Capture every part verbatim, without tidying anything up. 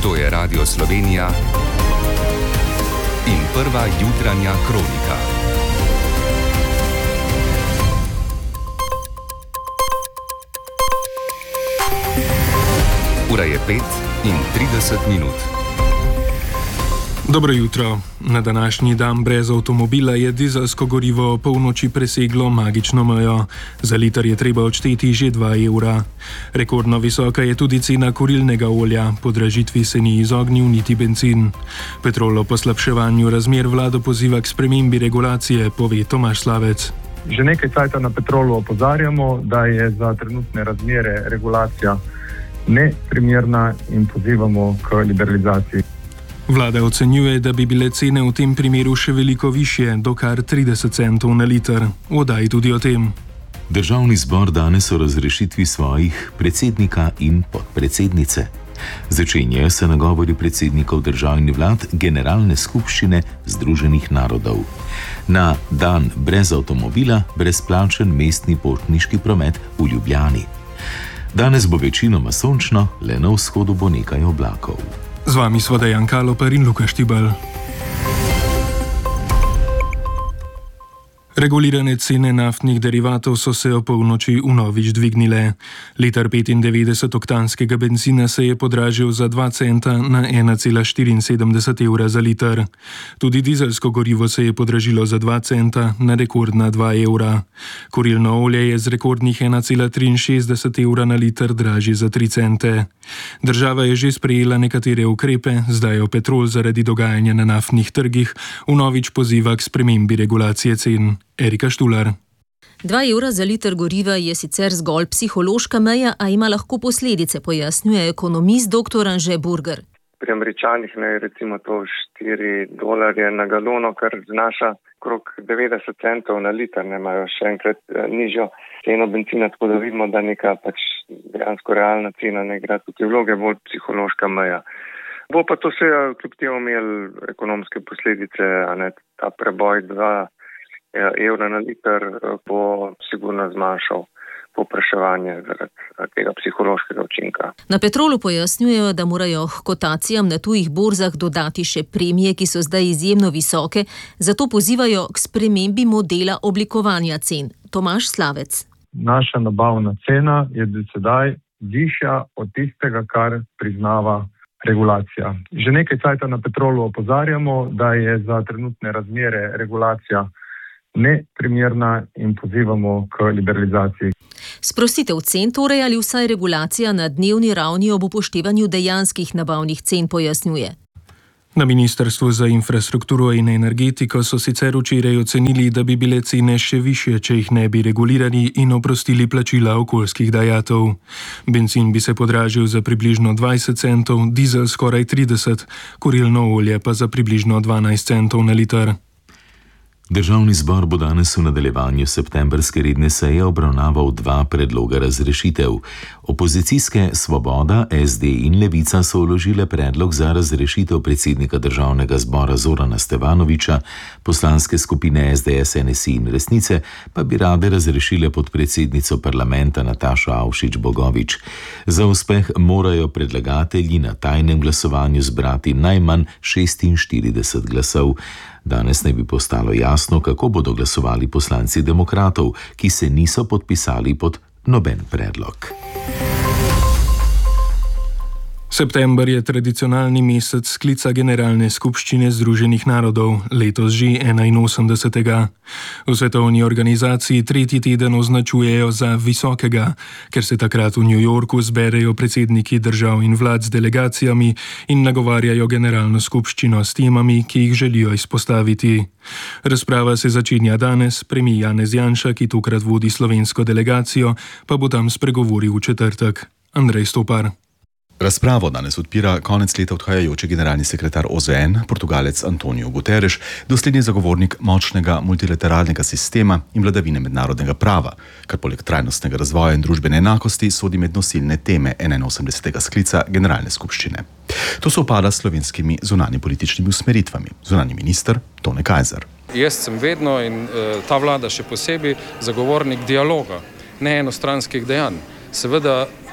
To je Radio Slovenija in prva jutranja kronika. Ura je pet in trideset minut. Dobro jutro. Na današnji dan brez avtomobila je dizelsko gorivo polnoči preseglo magično mejo. Za liter je treba odšteti že dva evra. Rekordno visoka je tudi cena kurilnega olja, podražitvi se ni izognil niti bencin. Petrol o poslabševanju razmer vlado poziva k spremembi regulacije, pove Tomaž Slavec. Že nekaj časa na Petrolu opozarjamo, da je za trenutne razmere regulacija neprimerna in pozivamo k liberalizaciji. Vlada ocenjuje, da bi bile cene v tem primeru še veliko višje, do kar trideset centov na liter. Odaj tudi o tem. Državni zbor danes o razrešitvi svojih predsednika in podpredsednice. Začenjajo se nagovori predsednikov držav in vlad Generalne skupščine Združenih narodov. Na dan brez avtomobila brezplačen mestni potniški promet v Ljubljani. Danes bo večinoma sončno, le na vzhodu bo nekaj oblakov. Z vami sva Dejan Kaloper in Luka Štibel. Regulirane cene naftnih derivatov so se o polnoči vnovič dvignile. Liter petindevetdesetoktanskega bencina se je podražil za dva centa na ena cela štiriinsedemdeset evra za liter. Tudi dizelsko gorivo se je podražilo za dva centa na rekordna dva evra. Kurilno olje je z rekordnih ena cela triinšestdeset evra na liter dražji za tri cente. Država je že sprejela nekatere ukrepe, zdaj jo Petrol zaradi dogajanja na naftnih trgih vnovič poziva k spremembi regulacije cen. Erika Štular. Dva evra za liter goriva je sicer zgolj psihološka meja, a ima lahko posledice, pojasnjuje ekonomist dr. Anže Burger. Pri Američanih je recimo to štiri dolarje na galono, kar znaša okrog devetdeset centov na liter, ne imajo še enkrat nižjo ceno bencina, tako da vidimo, da neka pač dejansko realna cena ne igra tukaj vloge, bolj psihološka meja. Bo pa to se kljub temu imel ekonomske posledice, a ne ta preboj dva evra na liter bo sigurno zmanjšal povpraševanje zaradi tega psihološkega učinka. Na Petrolu pojasnjujejo, da morajo k kotacijam na tujih borzah dodati še premije, ki so zdaj izjemno visoke, zato pozivajo k spremembi modela oblikovanja cen. Tomaž Slavec. Naša nabavna cena je do sedaj višja od tistega, kar priznava regulacija. Že nekaj časa na Petrolu opozarjamo, da je za trenutne razmere regulacija neprimerna in pozivamo k liberalizaciji. Sprostitev cen torej ali vsaj regulacija na dnevni ravni ob upoštevanju dejanskih nabavnih cen, pojasnjuje. Na Ministrstvu za infrastrukturo in energetiko so sicer včeraj ocenili, da bi bile cene še višje, če jih ne bi regulirali in oprostili plačila okoljskih dajatev. Bencin bi se podražil za približno dvajset centov, dizel skoraj trideset, kurilno olje pa za približno dvanajst centov na liter. Državni zbor bo danes v nadaljevanju septembrske redne seje obravnaval dva predloga razrešitev. Opozicijske Svoboda, S D in Levica so vložile predlog za razrešitev predsednika državnega zbora Zorana Stevanovića, poslanske skupine S D S, N S I in Resnice pa bi rade razrešile podpredsednico parlamenta Natašo Avšič Bogovič. Za uspeh morajo predlagatelji na tajnem glasovanju zbrati najmanj šestinštirideset glasov. Danes naj bi postalo jasno, kako bodo glasovali poslanci demokratov, ki se niso podpisali pod noben predlog. September je tradicionalni mesec sklica Generalne skupščine Združenih narodov, letos že enainosemdesetega. V svetovni organizaciji tretji teden označujejo za visokega, ker se takrat v New Yorku zberejo predsedniki držav in vlad z delegacijami in nagovarjajo Generalno skupščino s temami, ki jih želijo izpostaviti. Razprava se začenja danes, premijer Janez Janša, ki tokrat vodi slovensko delegacijo, pa bo tam spregovoril v četrtek. Andrej Stopar. Razpravo danes odpira konec leta odhajajoči generalni sekretar O Z N, Portugalec Antonio Guterres, doslednji zagovornik močnega multilateralnega sistema in vladavine mednarodnega prava, kar poleg trajnostnega razvoja in družbene enakosti sodi med nosilne teme enainosemdesetega sklica generalne skupščine. To sovpada s slovenskimi zunanji političnimi usmeritvami. Zunanji minister Tone Kajzer. Jaz sem vedno in uh, ta vlada še posebej zagovornik dialoga, ne enostranskih dejanj. Seveda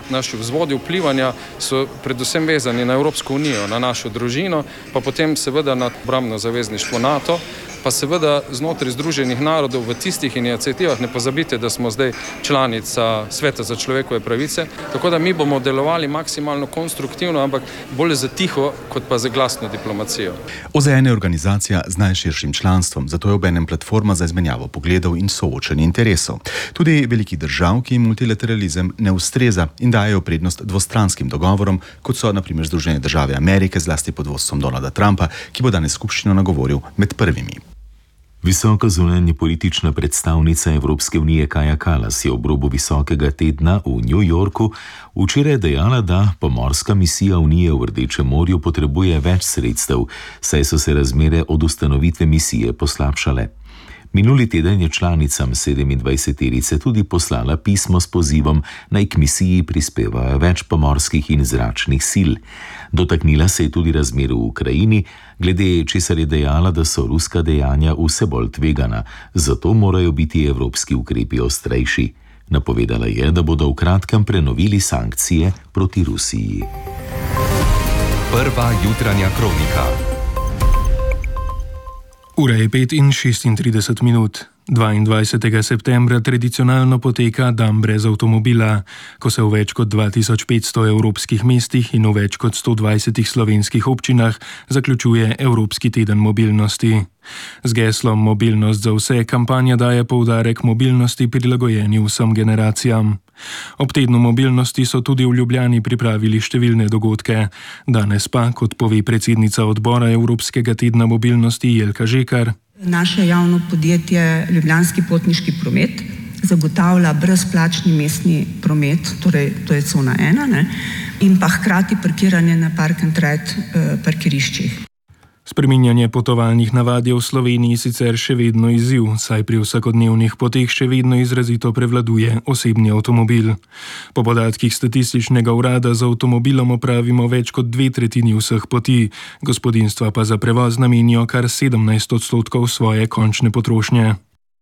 naši vzvodi vplivanja so predvsem vezani na Evropsko unijo, na našo družino, pa potem seveda na obrambno zavezništvo NATO, pa seveda znotraj Združenih narodov v tistih iniciativah. Ne pozabite, da smo zdaj članica Sveta za človekove pravice, tako da mi bomo delovali maksimalno konstruktivno, ampak bolj za tiho, kot pa za glasno diplomacijo. O Z N je organizacija z najširšim članstvom, zato je obenem platforma za izmenjavo pogledov in soočenje interesov. Tudi velikih držav, ki jim multilateralizem ne ustreza in dajejo prednost dvostranskim dogovorom, kot so na primer Združene države Amerike, zlasti pod vodstvom Donalda Trumpa, ki bo danes skupščino nagovoril med prvimi. Visoka zunanja politična predstavnica Evropske unije Kaja Kallas je ob robu visokega tedna v New Yorku včeraj dejala, da pomorska misija Unije v Rdečem morju potrebuje več sredstev, saj so se razmere od ustanovitve misije poslabšale. Minuli teden je članicam sedemindvajseterice tudi poslala pismo s pozivom, naj k misiji prispevajo več pomorskih in zračnih sil. Dotaknila se je tudi razmer v Ukrajini, glede česar je dejala, da so ruska dejanja vse bolj tvegana, zato morajo biti evropski ukrepi ostrejši. Napovedala je, da bodo v kratkem prenovili sankcije proti Rusiji. Prva jutranja kronika. Ura je pet in šestintrideset minut. dvaindvajsetega septembra tradicionalno poteka dan brez avtomobila, ko se v več kot dva tisoč petsto evropskih mestih in v več kot sto dvajsetih slovenskih občinah zaključuje Evropski teden mobilnosti. Z geslom Mobilnost za vse kampanja daje poudarek mobilnosti prilagojeni vsem generacijam. Ob tednu mobilnosti so tudi v Ljubljani pripravili številne dogodke. Danes pa, kot pove predsednica odbora Evropskega tedna mobilnosti Jelka Žekar, naše javno podjetje Ljubljanski potniški promet zagotavlja brezplačni mestni promet, torej to je cona ena, ne, in pa hkrati parkiranje na park and ride eh, parkiriščih. Spreminjanje potovalnih navad je v Sloveniji sicer še vedno izziv, saj pri vsakodnevnih poteh še vedno izrazito prevladuje osebni avtomobil. Po podatkih statističnega urada z avtomobilom opravimo več kot dve tretjini vseh poti, gospodinjstva pa za prevoz namenijo kar sedemnajst odstotkov svoje končne potrošnje.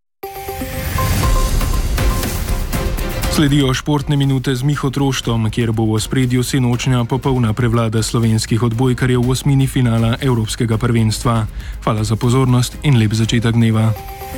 Sledijo športne minute z Miho Troštom, kjer bo v ospredju sinočnja popolna prevlada slovenskih odbojkarjev v osmini finala Evropskega prvenstva. Hvala za pozornost in lep začetek dneva.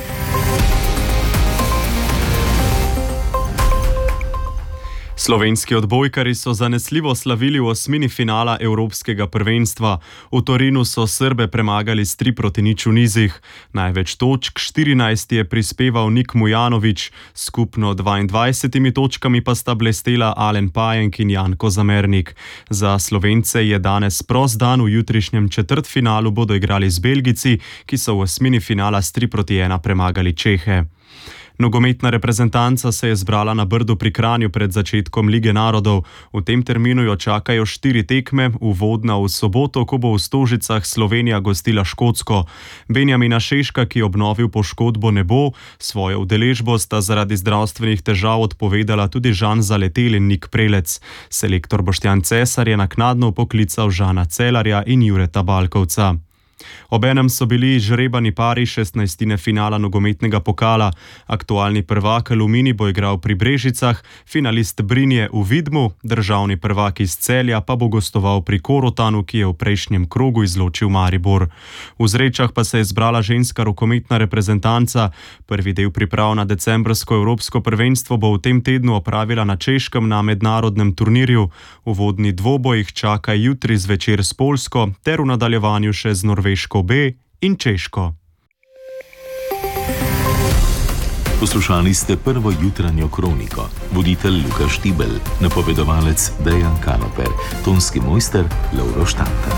Slovenski odbojkarji so zanesljivo slavili v osmini finala Evropskega prvenstva. V Torinu so Srbe premagali s tri proti nič v nizih. Največ točk, štirinajst, je prispeval Nik Mujanović, skupno dvaindvajsetimi točkami pa sta blestela Alen Pajenk in Janko Zamernik. Za Slovence je danes prost dan, v jutrišnjem četrtfinalu bodo igrali z Belgijci, ki so v osmini finala s tri proti ena premagali Čehe. Nogometna reprezentanca se je zbrala na Brdu pri Kranju pred začetkom Lige narodov. V tem terminu jo čakajo štiri tekme, uvodna v soboto, ko bo v Stožicah Slovenija gostila Škotsko. Benjamina Šeška, ki je obnovil poškodbo, ne bo. Svojo udeležbo sta zaradi zdravstvenih težav odpovedala tudi Žan Zaletel in Nik Prelec. Selektor Boštjan Cesar je naknadno poklical Žana Celarja in Jureta Balkovca. Obenem so bili žrebani pari šestnajstine finala nogometnega pokala. Aktualni prvak Aluminij bo igral pri Brežicah, finalist Brinje v Vidmu, državni prvak iz Celja pa bo gostoval pri Korotanu, ki je v prejšnjem krogu izločil Maribor. V Zrečah pa se je zbrala ženska rokometna reprezentanca. Prvi del priprav na decembrsko evropsko prvenstvo bo v tem tednu opravila na Češkem na mednarodnem turnirju. Uvodni dvoboj jih čaka jutri zvečer s Poljsko ter v nadaljevanju še z Norveško B in Češko. Poslušali ste prvo jutranjo kroniko. Voditelj Luka Štibel, napovedovalec Dejan Kaloper, tonski mojster Lovro Štantar.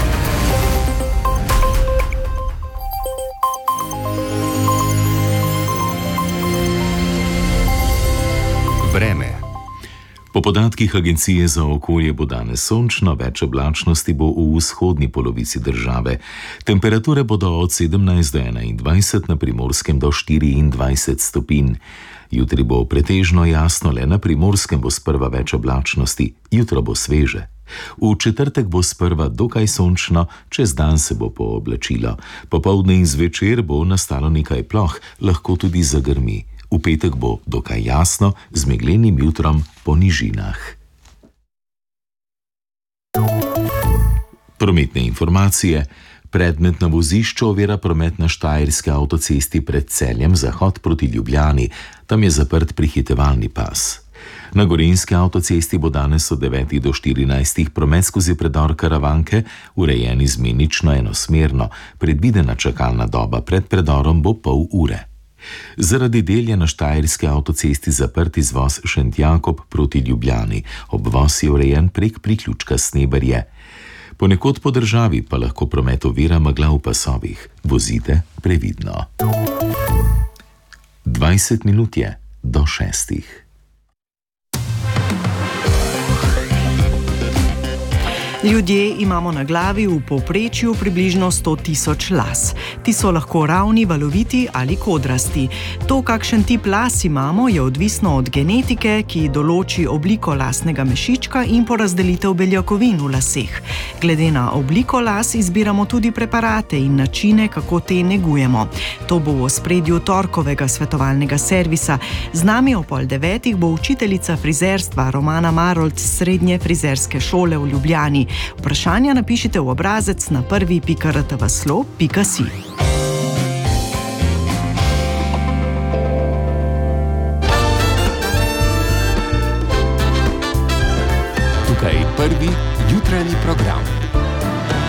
Vreme. Po podatkih Agencije za okolje bo danes sončno, več oblačnosti bo v vzhodni polovici države. Temperature bodo od sedemnajst do enaindvajset, na Primorskem do štiriindvajset stopinj. Jutri bo pretežno jasno, le na Primorskem bo sprva več oblačnosti, jutro bo sveže. V četrtek bo sprva dokaj sončno, čez dan se bo pooblačilo. Popoldne in zvečer bo nastalo nekaj ploh, lahko tudi zagrmi. V petek bo dokaj jasno, z meglenim jutrom po nižinah. Prometne informacije. Predmet na vozišču ovira promet na Štajerski avtocesti pred Celjem, zahod proti Ljubljani. Tam je zaprt prehitevalni pas. Na Gorenjski avtocesti bo danes od devetih do štirinajstih promet skozi predor Karavanke urejen izmenično enosmerno. Predvidena čakalna doba pred predorom bo pol ure. Zaradi del je na Štajerski avtocesti zaprt izvoz Šentjakob proti Ljubljani. Obvoz je urejen prek priključka Sneberje. Ponekod po državi pa lahko promet ovira megla v pasovih. Vozite previdno. dvajset minut je do šestih. Ljudje imamo na glavi v povprečju približno sto tisoč las. Ti so lahko ravni, valoviti ali kodrasti. To, kakšen tip las imamo, je odvisno od genetike, ki določi obliko lasnega mešička in porazdelitev beljakovin v laseh. Glede na obliko las izbiramo tudi preparate in načine, kako te negujemo. To bo v ospredju torkovega svetovalnega servisa. Z nami o pol devetih bo učiteljica frizerstva Romana Marolt z Srednje frizerske šole v Ljubljani. Vprašanja napišite v obrazec na prvi pika r t v slo pika si. Tukaj prvi jutranji program.